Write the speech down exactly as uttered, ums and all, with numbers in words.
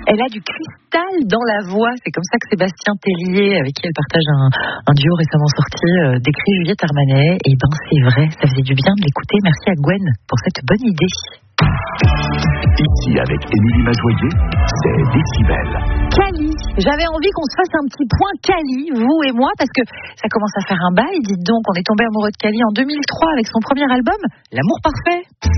Elle a du cristal dans la voix. C'est comme ça que Sébastien Tellier, avec qui elle partage un, un duo récemment sorti, euh, décrit Juliette Armanet. Et ben c'est vrai, ça faisait du bien de l'écouter. Merci à Gwen pour cette bonne idée. Ici, avec Émilie Majoyer, c'est Décibel. Cali, j'avais envie qu'on se fasse un petit point Cali, vous et moi, parce que ça commence à faire un bail. Dites donc, on est tombé amoureux de Cali en deux mille trois avec son premier album, L'amour parfait.